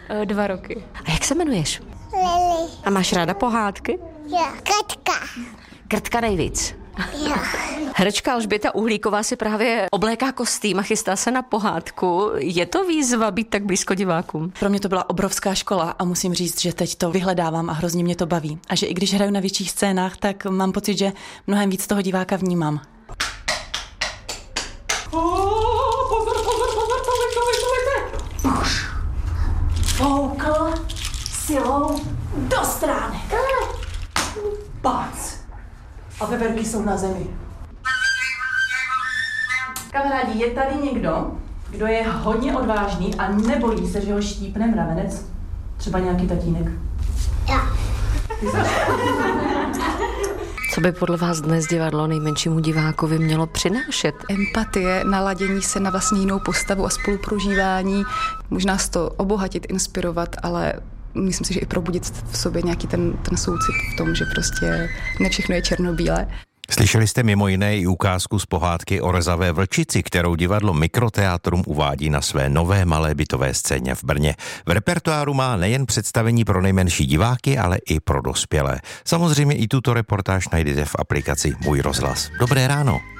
2 roky. A jak se jmenuješ? Lili. A máš ráda pohádky? Jo. Katka. Krtka nejvíc. Jo. Herečka Alžběta Uhlíková si právě obléká kostým a chystá se na pohádku. Je to výzva být tak blízko divákům? Pro mě to byla obrovská škola a musím říct, že teď to vyhledávám a hrozně mě to baví. A že i když hraju na větších scénách, tak mám pocit, že mnohem víc toho diváka vnímám. Už foukl silou do stránek. Pác. A veverky jsou na zemi. Kamarádi, je tady někdo, kdo je hodně odvážný a nebojí se, že ho štípne mravenec? Třeba nějaký tatínek. Já. Co by podle vás dnes divadlo nejmenšímu divákovi mělo přinášet? Empatie, naladění se na vlastně jinou postavu a spoluprožívání. Možná z to obohatit, inspirovat, ale myslím si, že i probudit v sobě nějaký ten soucit v tom, že prostě ne všechno je černobílé. Slyšeli jste mimo jiné i ukázku z pohádky o Rezavé vlčici, kterou divadlo Mikroteatrum uvádí na své nové malé bytové scéně v Brně. V repertoáru má nejen představení pro nejmenší diváky, ale i pro dospělé. Samozřejmě i tuto reportáž najdete v aplikaci Můj rozhlas. Dobré ráno.